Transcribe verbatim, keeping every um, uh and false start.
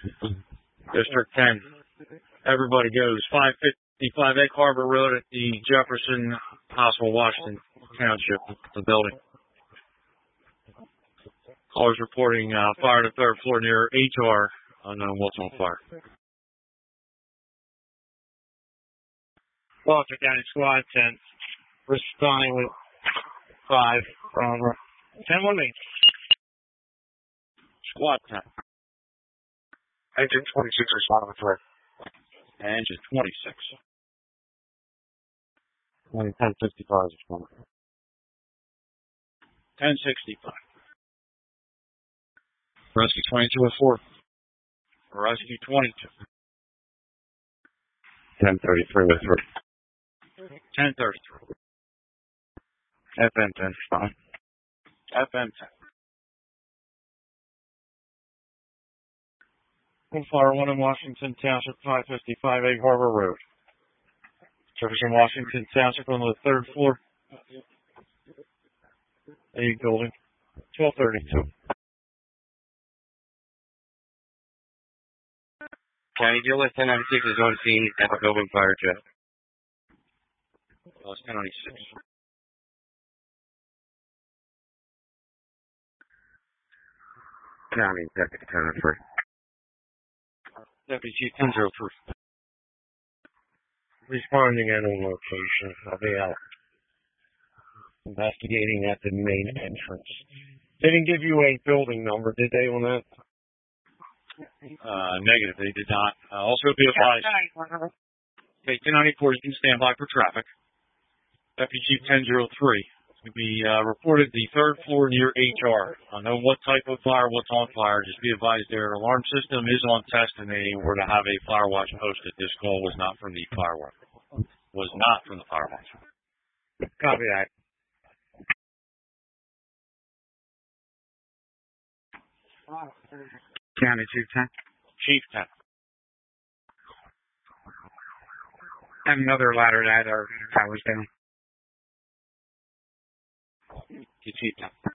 District ten. Everybody goes. five fifty-five Egg Harbor Road at the Jefferson Hospital, Washington Township, the building. Callers reporting uh, fire to third floor near H R. Unknown what's on fire. Walter County Squad ten. Responding with five from ten one eight. Squad ten. Engine twenty-six responding with three. Engine twenty-six. ten fifty-five responding. ten sixty-five. Rescue twenty-two with four. Rescue twenty-two. ten thirty-three with three. ten thirty-three. F M ten responding. F M ten. Fire one in Washington Township, five fifty-five Egg Harbor Road. Jefferson, Washington Township on the third floor. Egg building. twelve thirty-two. County Dealer ten ninety-six is on scene at the building fire jet. Oh, it's ten ninety-six. County Deputy ten oh three. Deputy Chief ten oh three. Responding at a location. I'll be out. Investigating at the main entrance. They didn't give you a building number, did they, on that? Uh, negative, they did not. Uh, also be advised. Okay, ten ninety-four, you can stand by for traffic. Deputy Chief ten oh three. To be uh, reported the third floor near H R. I know what type of fire, what's on fire. Just be advised their alarm system is on test and they were to have a fire watch posted. This call was not from the fire watch. Was not from the fire watch. Copy that. County Chief ten. Chief ten. And another ladder that our towers down. Chief ten.